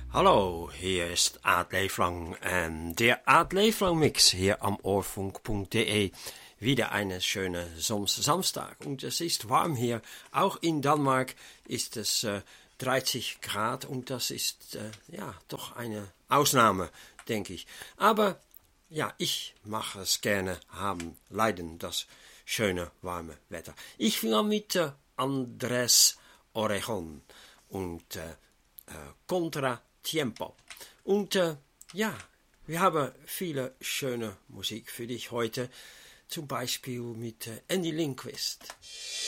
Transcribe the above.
Hallo, hier ist Art Leeflang und der Art Leeflang Mix hier am Ohrfunk.de. Wieder eine schöne Samstag und es ist warm hier. Auch in Dänemark ist es 30 Grad und das ist doch eine Ausnahme, denke ich. Aber ja, ich mache es gerne leiden, das schöne warme Wetter. Ich fing an mit Andrés Orejon und Contra Tiempo. Und wir haben viele schöne Musik für dich heute, zum Beispiel mit Andy Lindquist.